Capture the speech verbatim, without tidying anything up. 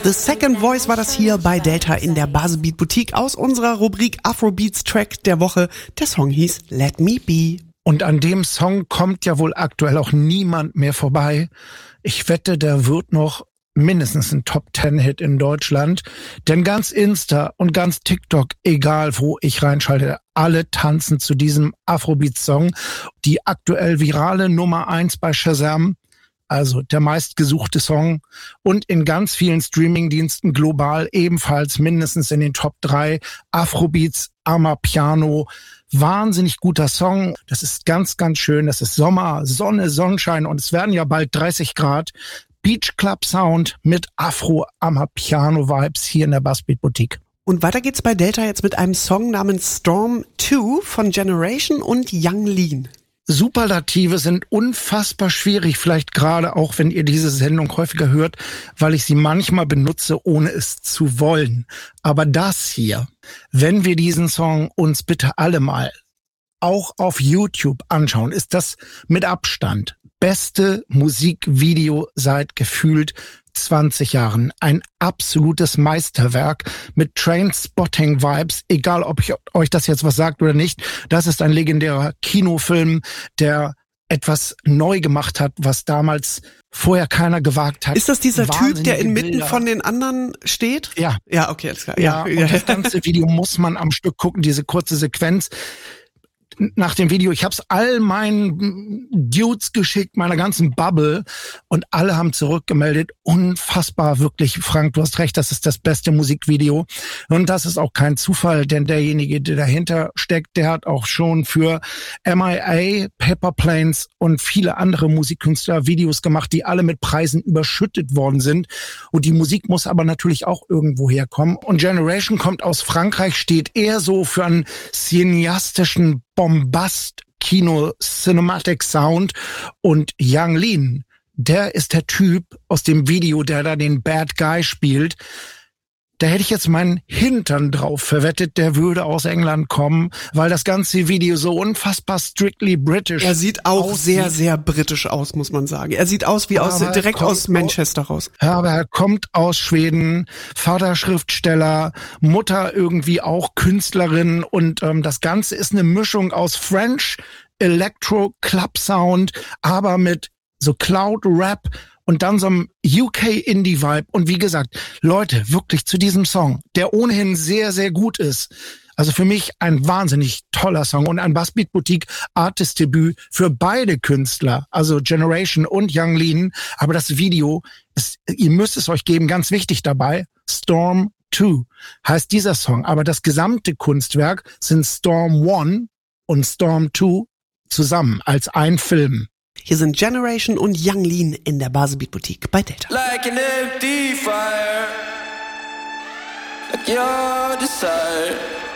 The Second Voice war das hier bei Delta in der Baselbeat Boutique aus unserer Rubrik Afrobeats Track der Woche. Der Song hieß Let Me Be. Und an dem Song kommt ja wohl aktuell auch niemand mehr vorbei. Ich wette, der wird noch mindestens ein Top-Ten-Hit in Deutschland. Denn ganz Insta und ganz TikTok, egal wo ich reinschalte, alle tanzen zu diesem Afrobeat-Song. Die aktuell virale Nummer eins bei Shazam, also der meistgesuchte Song. Und in ganz vielen Streaming-Diensten global ebenfalls mindestens in den Top drei. Afrobeats, Amapiano. Wahnsinnig guter Song. Das ist ganz, ganz schön. Das ist Sommer, Sonne, Sonnenschein und es werden ja bald dreißig Grad. Beach Club Sound mit Afro-Amapiano-Vibes hier in der Bassbeat Boutique. Und weiter geht's bei Delta jetzt mit einem Song namens Storm zwei von Generation und Yung Lean. Superlative sind unfassbar schwierig, vielleicht gerade auch, wenn ihr diese Sendung häufiger hört, weil ich sie manchmal benutze, ohne es zu wollen. Aber das hier, wenn wir diesen Song uns bitte alle mal auch auf YouTube anschauen, ist das mit Abstand beste Musikvideo seit gefühlt zwanzig Jahren. Ein absolutes Meisterwerk mit Trainspotting-Vibes, egal ob ich euch das jetzt was sagt oder nicht. Das ist ein legendärer Kinofilm, der etwas neu gemacht hat, was damals vorher keiner gewagt hat. Ist das dieser Typ, der inmitten Bilder. von den anderen steht? Ja. Ja, okay, alles klar. Ja, ja, und das ganze Video muss man am Stück gucken, diese kurze Sequenz. Nach dem Video, ich hab's all meinen Dudes geschickt, meiner ganzen Bubble, und alle haben zurückgemeldet. Unfassbar, wirklich, Frank, du hast recht, das ist das beste Musikvideo. Und das ist auch kein Zufall, denn derjenige, der dahinter steckt, der hat auch schon für M I A, Pepper Planes und viele andere Musikkünstler Videos gemacht, die alle mit Preisen überschüttet worden sind. Und die Musik muss aber natürlich auch irgendwo herkommen. Und Generation kommt aus Frankreich, steht eher so für einen cineastischen Bombast, Kino, Cinematic Sound, und Yung Lean, der ist der Typ aus dem Video, der da den Bad Guy spielt. Da hätte ich jetzt meinen Hintern drauf verwettet, der würde aus England kommen, weil das ganze Video so unfassbar strictly British Er sieht auch aussieht. sehr, sehr britisch aus, muss man sagen. Er sieht aus wie aus, direkt aus Manchester raus. Ja, aber er kommt aus Schweden, Vater Schriftsteller, Mutter irgendwie auch Künstlerin, und ähm, das Ganze ist eine Mischung aus French, Electro, Club Sound, aber mit so Cloud Rap und dann so einem U K-Indie-Vibe. Und wie gesagt, Leute, wirklich zu diesem Song, der ohnehin sehr, sehr gut ist. Also für mich ein wahnsinnig toller Song und ein Bassbeat Boutique Artist-Debüt für beide Künstler, also Generation und Yung Lean. Aber das Video, ist, ihr müsst es euch geben, ganz wichtig dabei, Storm zwei heißt dieser Song. Aber das gesamte Kunstwerk sind Storm eins und Storm zwei zusammen als ein Film. Hier sind Generation und Yung Lean in der Baselbeat Boutique bei Delta. Like an empty fire, like your desire.